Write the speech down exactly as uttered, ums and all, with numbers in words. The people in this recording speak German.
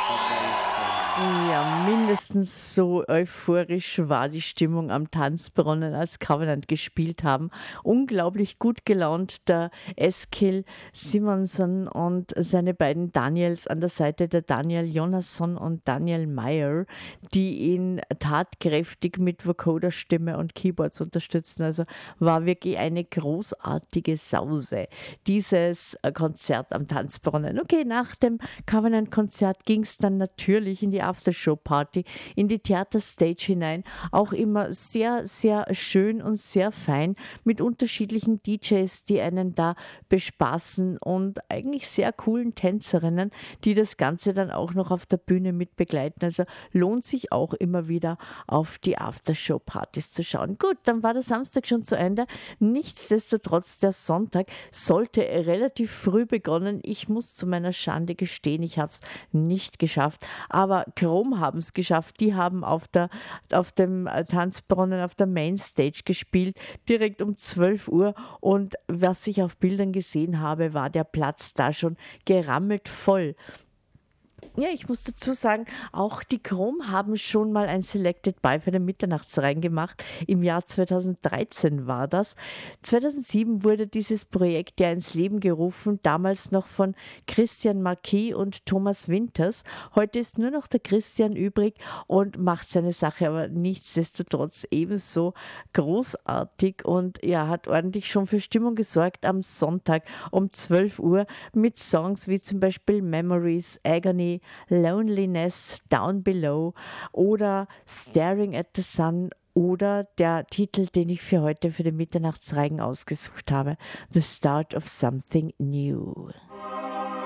Ja, mindestens so euphorisch war die Stimmung am Tanzbrunnen, als Covenant gespielt haben. Unglaublich gut gelaunt der Eskil Simonsen und seine beiden Daniels an der Seite, der Daniel Jonasson und Daniel Meyer, die ihn tatkräftig mit Vocoder-Stimme und Keyboards unterstützen. Also war wirklich eine großartige Sause, dieses äh, Konzert am Tanzbrunnen. Okay, nach dem Covenant-Konzert ging es dann natürlich in die Aftershow-Party, in die Theaterstage hinein. Auch immer sehr, sehr schön und sehr fein mit unterschiedlichen D Js, die einen da bespaßen und eigentlich sehr coolen Tänzerinnen, die das Ganze dann auch noch auf der Bühne mit begleiten. Also lohnt sich auch immer wieder auf die Aftershow-Partys zu schauen. Gut, dann war der Samstag schon zu Ende. Nichtsdestotrotz, der Sonntag sollte relativ früh begonnen. Ich muss zu meiner Schande gestehen, ich habe es nicht geschafft. Aber Chrome haben es geschafft. Die haben auf, der, auf dem äh, Tanzbrunnen, auf der Mainstage gespielt, direkt um zwölf Uhr. Und was ich auf Bildern gesehen habe, war der Platz da schon gerammelt voll. Ja, ich muss dazu sagen, auch die Chrome haben schon mal ein Selected Buy für den Mitternachtsrein gemacht. Im Jahr zweitausenddreizehn war das. zweitausendsieben wurde dieses Projekt ja ins Leben gerufen, damals noch von Christian Marquis und Thomas Winters. Heute ist nur noch der Christian übrig und macht seine Sache, aber nichtsdestotrotz ebenso großartig und ja, hat ordentlich schon für Stimmung gesorgt am Sonntag um zwölf Uhr mit Songs wie zum Beispiel Memories, Agony, Loneliness, Down Below oder Staring at the Sun oder der Titel, den ich für heute für den Mitternachtsreigen ausgesucht habe, The Start of Something New.